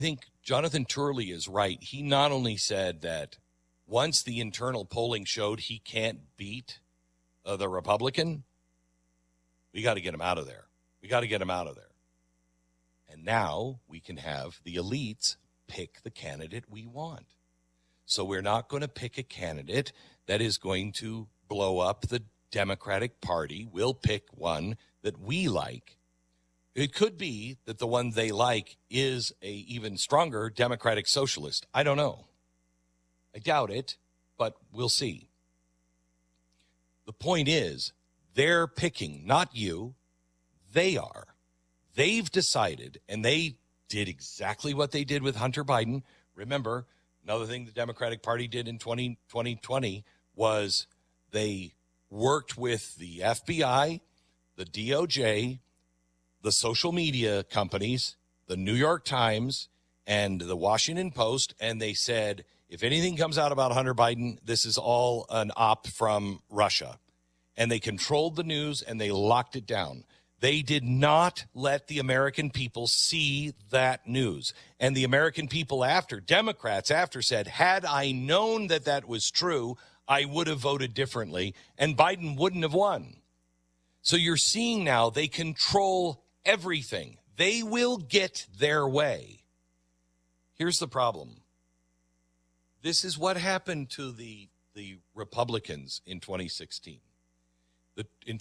think Jonathan Turley is right. He not only said that once the internal polling showed he can't beat the Republican, we got to get him out of there. We got to get him out of there. And now we can have the elites pick the candidate we want. So we're not going to pick a candidate that is going to blow up the Democratic Party. We'll pick one that we like. It could be that the one they like is a even stronger Democratic Socialist. I don't know. I doubt it, but we'll see. The point is, they're picking, not you. They are. They've decided, and they did exactly what they did with Hunter Biden. Remember, another thing the Democratic Party did in 2020 was they worked with the FBI, the DOJ, the social media companies, the New York Times, and the Washington Post, and they said, if anything comes out about Hunter Biden, this is all an op from Russia. And they controlled the news, and they locked it down. They did not let the American people see that news. And the American people Democrats said, had I known that that was true, I would have voted differently, and Biden wouldn't have won. So you're seeing now they control everything. They will get their way. Here's the problem. This is what happened to the Republicans in 2016. In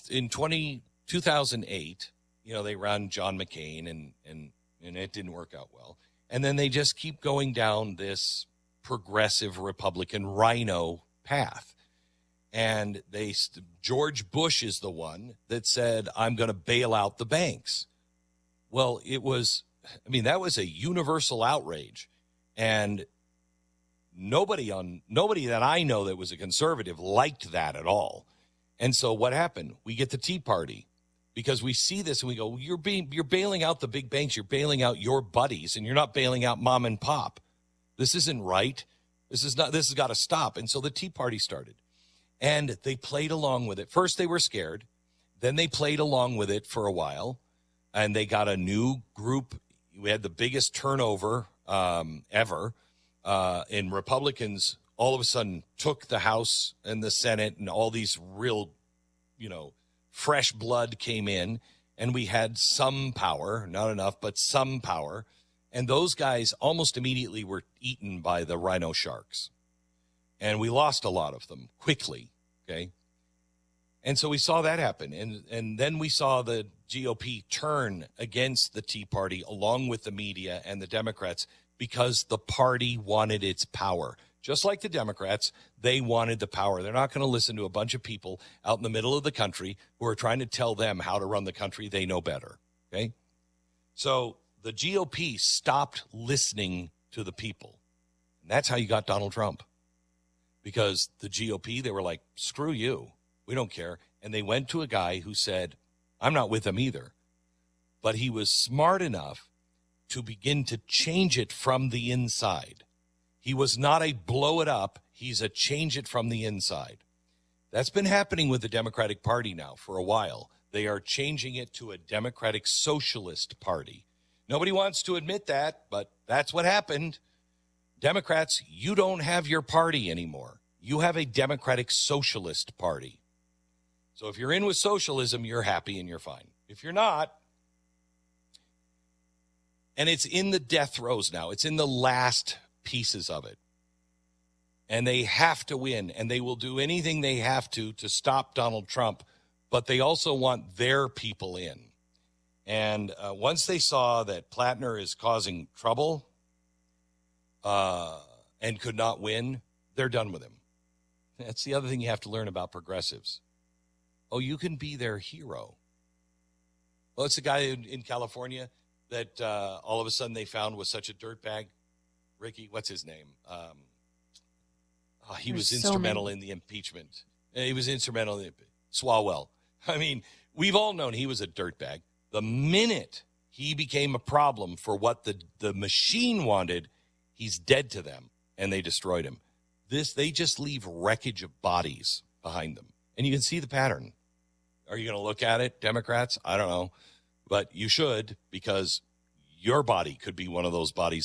2008, they run John McCain, and it didn't work out well. And then they just keep going down this progressive Republican rhino path. And George Bush is the one that said, I'm going to bail out the banks. Well, that was a universal outrage. And nobody that I know that was a conservative liked that at all. And so what happened? We get the Tea Party because we see this and we go, you're bailing out the big banks. You're bailing out your buddies, and you're not bailing out mom and pop. This isn't right. This has got to stop. And so the Tea Party started, and they played along with it. First, they were scared. Then they played along with it for a while, and they got a new group. We had the biggest turnover ever, and Republicans all of a sudden took the House and the Senate, and all these real, fresh blood came in, and we had some power, not enough, but some power. And those guys almost immediately were eaten by the rhino sharks. And we lost a lot of them quickly, okay? And so we saw that happen. And then we saw the GOP turn against the Tea Party along with the media and the Democrats because the party wanted its power. Just like the Democrats, they wanted the power. They're not going to listen to a bunch of people out in the middle of the country who are trying to tell them how to run the country. They know better, okay? So the GOP stopped listening to the people. And that's how you got Donald Trump. Because the GOP, they were like, screw you. We don't care. And they went to a guy who said, I'm not with them either. But he was smart enough to begin to change it from the inside. He was not a blow it up. He's a change it from the inside. That's been happening with the Democratic Party now for a while. They are changing it to a Democratic Socialist Party. Nobody wants to admit that, but that's what happened. Democrats, you don't have your party anymore. You have a Democratic Socialist Party. So if you're in with socialism, you're happy and you're fine. If you're not, and it's in the death throes now. It's in the last pieces of it. And they have to win, and they will do anything they have to stop Donald Trump, but they also want their people in. And once they saw that Plattner is causing trouble and could not win, they're done with him. That's the other thing you have to learn about progressives. Oh, you can be their hero. Well, it's a guy in California that all of a sudden they found was such a dirtbag. Ricky, what's his name? He was instrumental in the impeachment. He was instrumental in Swalwell. I mean, we've all known he was a dirtbag. The minute he became a problem for what the machine wanted, he's dead to them, and they destroyed him. They just leave wreckage of bodies behind them. And you can see the pattern. Are you going to look at it, Democrats? I don't know. But you should, because Your body could be one of those bodies